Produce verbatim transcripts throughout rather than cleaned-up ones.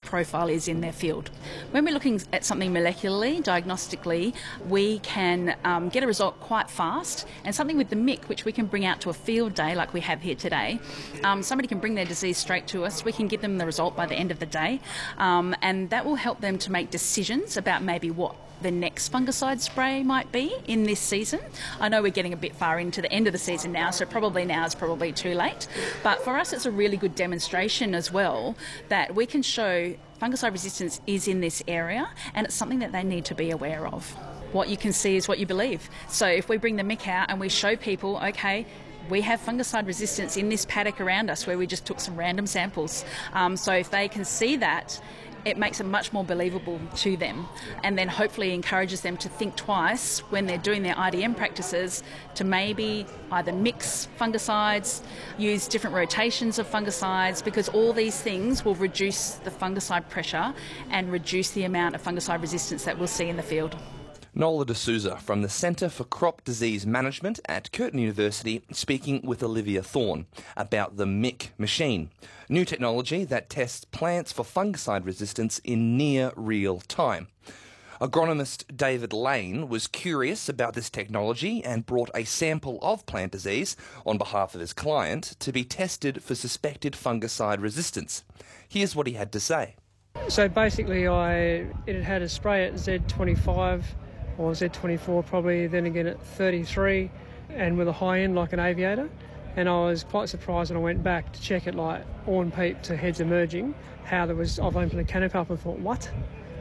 profile is in their field. When we're looking at something molecularly, diagnostically, we can um, get a result quite fast, and something with the M I C, which we can bring out to a field day like we have here today, um, somebody can bring their disease straight to us, we can give them the result by the end of the day, um, and that will help them to make decisions about maybe what the next fungicide spray might be in this season. I know we're getting a bit far into the end of the season now, so probably now is probably too late. But for us, it's a really good demonstration as well that we can show fungicide resistance is in this area, and it's something that they need to be aware of. What you can see is what you believe. So if we bring the M I C out and we show people, okay, we have fungicide resistance in this paddock around us where we just took some random samples. Um, so if they can see that, it makes it much more believable to them, and then hopefully encourages them to think twice when they're doing their I D M practices to maybe either mix fungicides, use different rotations of fungicides, because all these things will reduce the fungicide pressure and reduce the amount of fungicide resistance that we'll see in the field. Nola D'Souza from the Centre for Crop Disease Management at Curtin University speaking with Olivia Thorne about the M I C machine, new technology that tests plants for fungicide resistance in near real time. Agronomist David Lane was curious about this technology and brought a sample of plant disease on behalf of his client to be tested for suspected fungicide resistance. Here's what he had to say. So basically I it had a spray at Z twenty-five or Z twenty-four probably, then again at thirty-three, and with a high end like an aviator. And I was quite surprised when I went back to check it, like on peep to heads emerging, how there was, I've opened the canopy up and thought, what?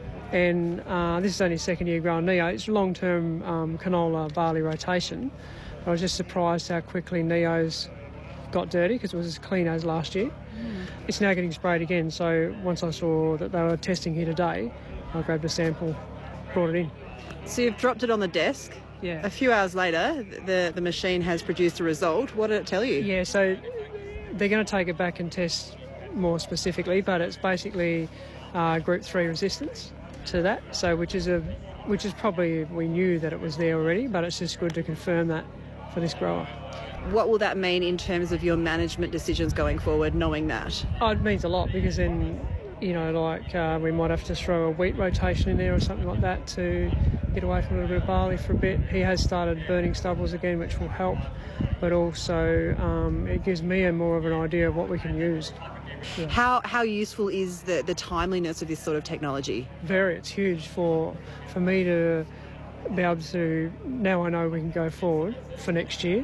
And uh, this is only second year growing Neo. It's long-term um, canola barley rotation. I was just surprised how quickly Neo's got dirty because it was as clean as last year. Mm. It's now getting sprayed again, so once I saw that they were testing here today, I grabbed a sample, brought it in. So you've dropped it on the desk. Yeah. A few hours later, the, the machine has produced a result. What did it tell you? Yeah, so they're going to take it back and test more specifically, but it's basically uh, group three resistance to that, so which is a which is probably, we knew that it was there already, but it's just good to confirm that for this grower. What will that mean in terms of your management decisions going forward, knowing that? Oh, it means a lot, because then, you know, like uh, we might have to throw a wheat rotation in there or something like that to get away from a little bit of barley for a bit. He has started burning stubbles again, which will help, but also um, it gives me a more of an idea of what we can use. Yeah. How how useful is the, the timeliness of this sort of technology? Very, it's huge for for me to be able to, now I know we can go forward for next year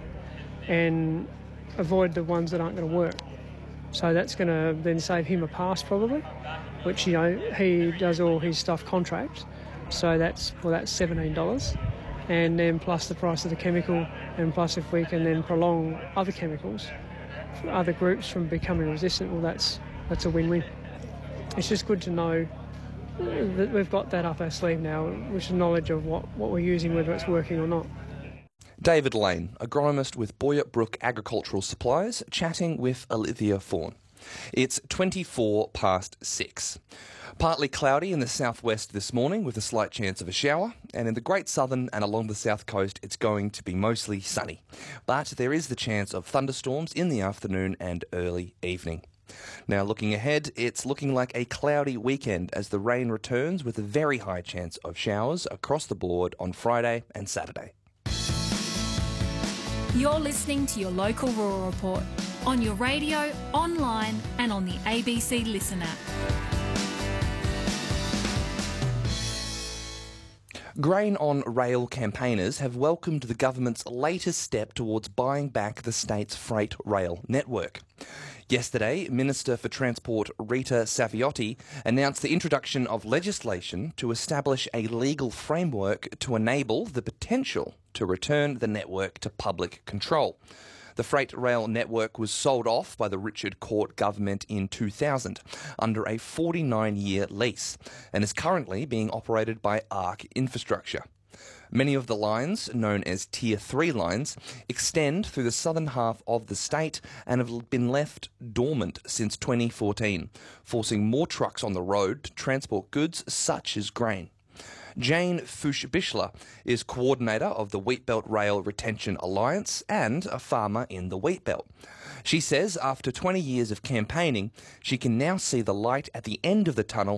and avoid the ones that aren't going to work. So that's going to then save him a pass probably, which, you know, he does all his stuff contract, so that's, well, that's seventeen dollars, and then plus the price of the chemical, and plus if we can then prolong other chemicals, other groups from becoming resistant, well, that's that's a win-win. It's just good to know that we've got that up our sleeve now, which is knowledge of what, what we're using, whether it's working or not. David Lane, agronomist with Boyart Brook Agricultural Supplies, chatting with Olivia Thorne. It's twenty-four past six. Partly cloudy in the southwest this morning with a slight chance of a shower, and in the Great Southern and along the south coast it's going to be mostly sunny. But there is the chance of thunderstorms in the afternoon and early evening. Now looking ahead, it's looking like a cloudy weekend as the rain returns with a very high chance of showers across the board on Friday and Saturday. You're listening to your local Rural Report on your radio, online and on the A B C Listen app. Grain on Rail campaigners have welcomed the government's latest step towards buying back the state's freight rail network. Yesterday, Minister for Transport Rita Saviotti announced the introduction of legislation to establish a legal framework to enable the potential to return the network to public control. The freight rail network was sold off by the Richard Court government in two thousand under a forty-nine year lease and is currently being operated by ARC Infrastructure. Many of the lines, known as Tier three lines, extend through the southern half of the state and have been left dormant since twenty fourteen, forcing more trucks on the road to transport goods such as grain. Jane Fuchs-Bichler is coordinator of the Wheatbelt Rail Retention Alliance and a farmer in the Wheatbelt. She says after twenty years of campaigning, she can now see the light at the end of the tunnel